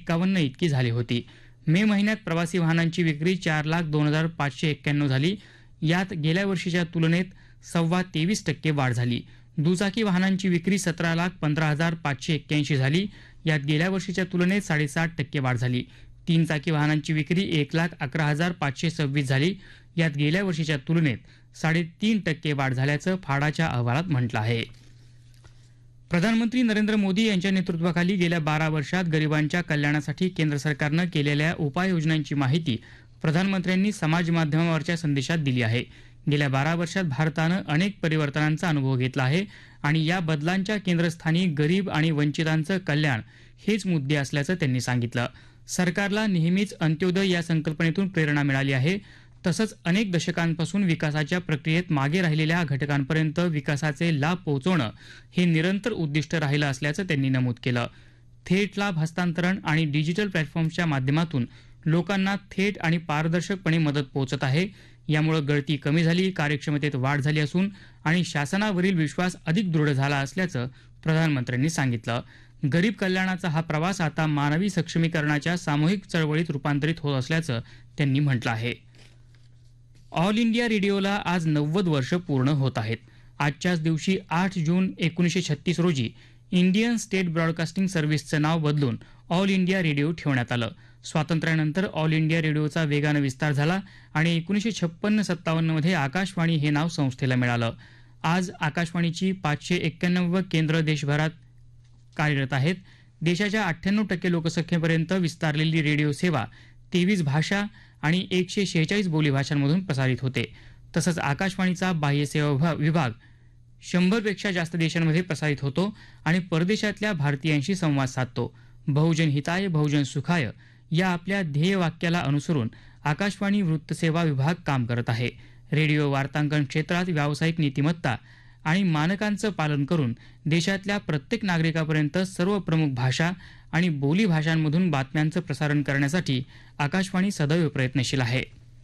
51 इतकी झाली होती. मे महिन्यात प्रवासी वाहनांची विक्री 4,02,591 झाली. यात गेल्या वर्षीच्या तुलनेत 23.25% वाढ झाली. दुचाकी वाहनांची विक्री 17,15,581 झाली. यात गेल्या वर्षीच्या तुलनेत 7.5% वाढ झाली. तीन चाकी वाहनांची विक्री 1,11,526 झाली. यात गेल्या वर्षीच्या तुलनेत 3.5% वाढ झाल्याचं फाडाच्या अहवालात म्हटलं आहे. प्रधानमंत्री नरेंद्र मोदी यांच्या नेतृत्वाखाली गेल्या 12 वर्षात गरिबांच्या कल्याणासाठी केंद्र सरकारनं केलेल्या उपाययोजनांची माहिती प्रधानमंत्र्यांनी समाज माध्यमावरच्या संदेशात दिली आहे. गेल्या 12 वर्षात भारतानं अनेक परिवर्तनांचा अनुभव घेतला आहे आणि या बदलांच्या केंद्रस्थानी गरीब आणि वंचितांचं कल्याण हेच मुद्दे असल्याचं त्यांनी सांगितलं. सरकारला नेहमीच अंत्योदय या संकल्पनेतून प्रेरणा मिळाली आहे. तसंच अनेक दशकांपासून विकासाच्या प्रक्रियेत मागे राहिलेल्या घटकांपर्यंत विकासाचे लाभ पोहोचवणं हे निरंतर उद्दिष्ट राहिलं असल्याचं त्यांनी नमूद केलं. थेट लाभ हस्तांतरण आणि डिजिटल प्लॅटफॉर्मच्या माध्यमातून लोकांना थेट आणि पारदर्शकपणे मदत पोहोचत आहे. यामुळे गळती कमी झाली, कार्यक्षमतेत वाढ झाली असून आणि शासनावरील विश्वास अधिक दृढ झाला असल्याचं प्रधानमंत्र्यांनी सांगितलं. गरीब कल्याणाचा हा प्रवास आता मानवी सक्षमीकरणाच्या सामूहिक चळवळीत रूपांतरित होत असल्याचं त्यांनी म्हटलं आहे. ऑल इंडिया रेडिओला आज 90 वर्ष पूर्ण होत आहेत. आजच्याच दिवशी 8 जून 1936 रोजी इंडियन स्टेट ब्रॉडकास्टिंग सर्व्हिसचं नाव बदलून ऑल इंडिया रेडिओ ठेवण्यात आलं. स्वातंत्र्यानंतर ऑल इंडिया रेडिओचा वेगानं विस्तार झाला आणि 1956-57 मध्ये आकाशवाणी हे नाव संस्थेला मिळालं. आज आकाशवाणीची 591 केंद्र देशभरात कार्यरत आहेत. देशाच्या 98% लोकसंख्येपर्यंत विस्तारलेली रेडिओ सेवा 23 भाषा आणि 146 बोलीभाषांमधून प्रसारित होते. तसंच आकाशवाणीचा बाह्यसेवा विभाग 100पेक्षा जास्त देशांमध्ये प्रसारित होतो आणि परदेशातल्या भारतीयांशी संवाद साधतो. बहुजन हिताय बहुजन सुखाय या आपल्या ध्येयवाक्याला अनुसरून आकाशवाणी वृत्तसेवा विभाग काम करत आहे. रेडिओ वार्तांकन क्षेत्रात व्यावसायिक नीतिमत्ता आणि मानकांचं पालन करून देशातल्या प्रत्येक नागरिकापर्यंत सर्व प्रमुख भाषा आणि बोली भाषांमधून बातम्यांचं प्रसारण करण्यासाठी आकाशवाणी सदैव प्रयत्नशील आहे.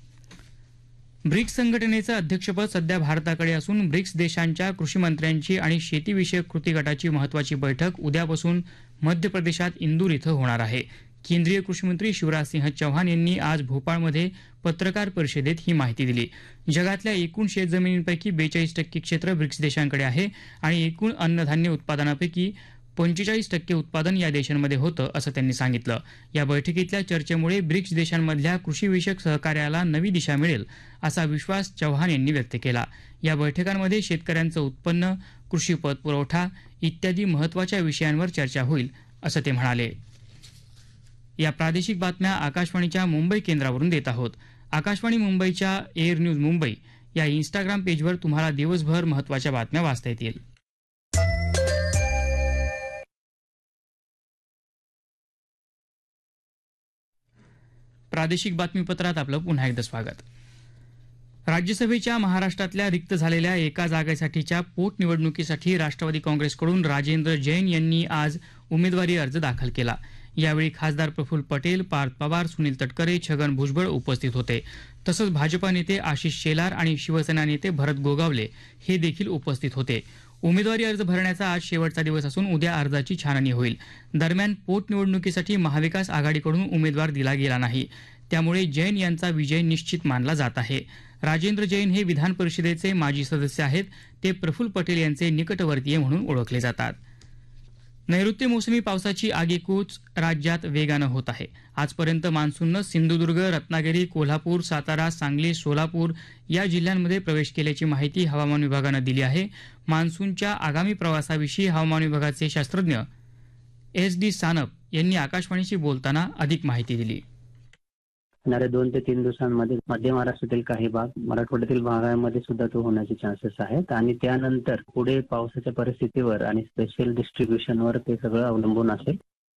ब्रिक्स संघटनेचं अध्यक्षपद सध्या भारताकडे असून ब्रिक्स देशांच्या कृषी मंत्र्यांची आणि शेतीविषयक कृती गटाची महत्वाची बैठक उद्यापासून मध्य प्रदेशात इंदूर इथं होणार आहे. केंद्रीय कृषी मंत्री शिवराज सिंह चौहान यांनी आज भोपाळमध्ये पत्रकार परिषदेत ही माहिती दिली. जगातल्या एकूण शेतजमिनींपैकी 42% क्षेत्र ब्रिक्स देशांकडे आहे आणि एकूण अन्नधान्य उत्पादनापैकी 45% उत्पादन या देशांमध्ये होतं असं त्यांनी सांगितलं. या बैठकीतल्या चर्चेमुळे ब्रिक्स देशांमधल्या कृषीविषयक सहकार्याला नवी दिशा मिळेल असा विश्वास चौहान यांनी व्यक्त केला. या बैठकांमध्ये शेतकऱ्यांचं उत्पन्न, कृषी पतपुरवठा इत्यादी महत्वाच्या विषयांवर चर्चा होईल असं ते म्हणाले. या प्रादेशिक बातम्या आकाशवाणीच्या मुंबई केंद्रावरून देत आहोत. आकाशवाणी मुंबईच्या एअर न्यूज मुंबई या इंस्टाग्राम पेजवर तुम्हाला दिवसभर महत्वाच्या बातम्या वाचता येतील. प्रादेशिक बातमीपत्रात आपलं पुन्हा एकदा स्वागत. राज्यसभेच्या महाराष्ट्रातल्या रिक्त झालेल्या एका जागेसाठीच्या पोटनिवडणुकीसाठी राष्ट्रवादी काँग्रेसकडून राजेंद्र जैन यांनी आज उमेदवारी अर्ज दाखल केला. यावेळी खासदार प्रफुल्ल पटेल, पार्थ पवार, सुनील तटकरे, छगन भुजबळ उपस्थित होते. तसंच भाजपा नेते आशिष शेलार आणि शिवसेना नेते भरत गोगावले हे देखील उपस्थित होते. उमेदवारी अर्ज भरण्याचा आज शेवटचा दिवस असून उद्या अर्जाची छाननी होईल. दरम्यान पोटनिवडणुकीसाठी महाविकास आघाडीकडून उमेदवार दिला गेला नाही. त्यामुळे जैन यांचा विजय निश्चित मानला जात आहे. राजेंद्र जैन हे विधान परिषदेचे माजी सदस्य आहेत. ते प्रफुल्ल पटेल यांचे निकटवर्तीय म्हणून ओळखले जातात. नैऋत्य मोसमी पावसाची आगेकूच राज्यात वेगानं होत आहे. आजपर्यंत मान्सूननं सिंधुदुर्ग, रत्नागिरी, कोल्हापूर, सातारा, सांगली, सोलापूर या जिल्ह्यांमध्ये प्रवेश केल्याची माहिती हवामान विभागानं दिली आहे. मान्सूनच्या आगामी प्रवासाविषयी हवामान विभागाचे शास्त्रज्ञ SD सानप यांनी आकाशवाणीशी बोलताना अधिक माहिती दिली. येणाऱ्या 2 ते 3 दिवसांमध्ये मध्य महाराष्ट्रातील काही भाग, मराठवाड्यातील भागांमध्ये सुद्धा तो होण्याचे चान्सेस आहेत आणि त्यानंतर पुढे पावसाच्या परिस्थितीवर आणि स्पेशल डिस्ट्रीब्युशनवर ते सगळं अवलंबून असेल.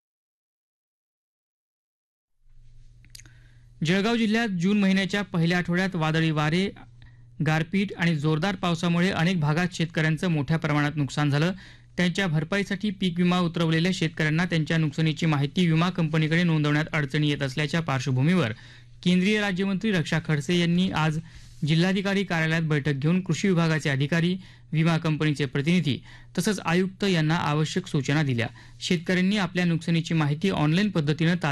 जळगाव जिल्ह्यात जून महिन्याच्या पहिल्या आठवड्यात वादळी वारे, गारपीट आणि जोरदार पावसामुळे अनेक भागात शेतकऱ्यांचं मोठ्या प्रमाणात नुकसान झालं. त्यांच्या भरपाईसाठी पीक विमा उतरवलेल्या शेतकऱ्यांना त्यांच्या नुकसानीची माहिती विमा कंपनीकडे नोंदवण्यात अडचणी येत असल्याच्या पार्श्वभूमीवर केंद्रीय राज्यमंत्री रक्षा खडसे यांनी आज जिल्हाधिकारी कार्यालयात बैठक घेऊन कृषी विभागाचे अधिकारी, विमा कंपनीचे प्रतिनिधी तसंच आयुक्त यांना आवश्यक सूचना दिल्या. शेतकऱ्यांनी आपल्या नुकसानीची माहिती ऑनलाईन पद्धतीनं